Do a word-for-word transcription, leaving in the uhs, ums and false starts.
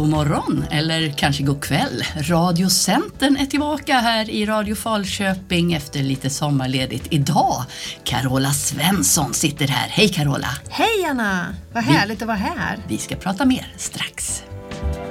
God morgon, eller kanske god kväll. Radiocentern är tillbaka här i Radio Falköping efter lite sommarledigt. Idag, Carola Svensson sitter här. Hej Carola! Hej Anna! Vad härligt vi, att vara här. Vi ska prata mer strax.